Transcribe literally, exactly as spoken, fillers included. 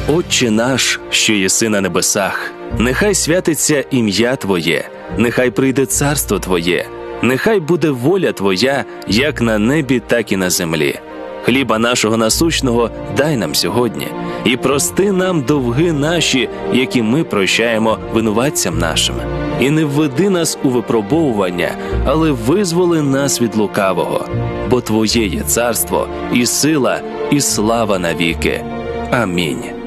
Отче наш, що єси на небесах, нехай святиться ім'я Твоє, нехай прийде царство Твоє, нехай буде воля Твоя, як на небі, так і на землі. Хліба нашого насущного дай нам сьогодні, і прости нам довги наші, які ми прощаємо винуватцям нашим. І не введи нас у випробовування, але визволи нас від лукавого. Бо Твоє є царство, і сила, і слава навіки. Амінь.